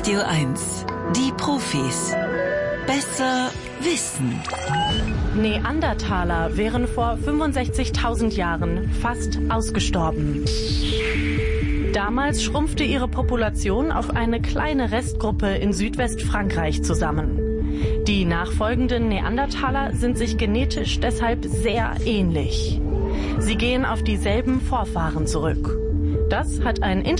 Radio 1. Die Profis. Besser wissen. Neandertaler wären vor 65.000 Jahren fast ausgestorben. Damals schrumpfte ihre Population auf eine kleine Restgruppe in Südwestfrankreich zusammen. Die nachfolgenden Neandertaler sind sich genetisch deshalb sehr ähnlich. Sie gehen auf dieselben Vorfahren zurück. Das hat ein